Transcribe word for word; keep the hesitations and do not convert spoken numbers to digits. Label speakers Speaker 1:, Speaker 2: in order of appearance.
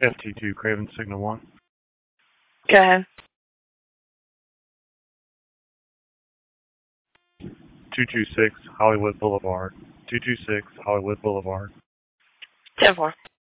Speaker 1: F T two, Craven Signal one.
Speaker 2: Go ahead.
Speaker 1: two two six Hollywood Boulevard. two two six Hollywood Boulevard.
Speaker 2: ten four.